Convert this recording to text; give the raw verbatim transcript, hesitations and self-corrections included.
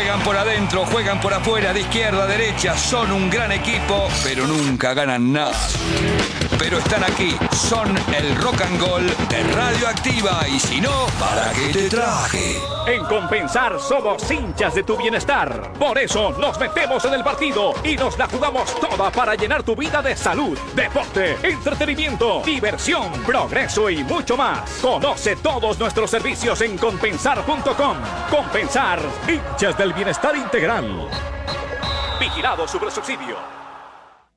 Juegan por adentro, juegan por afuera, de izquierda a derecha. Son un gran equipo, pero nunca ganan nada. Pero están aquí, son el Rock and Gold de Radioactiva. Y si no, ¿para qué te traje? En Compensar somos hinchas de tu bienestar. Por eso nos metemos en el partido y nos la jugamos toda para llenar tu vida de salud, deporte, entretenimiento, diversión, progreso y mucho más. Conoce todos nuestros servicios en compensar punto com. Compensar, hinchas del bienestar integral. Vigilado Supersubsidio.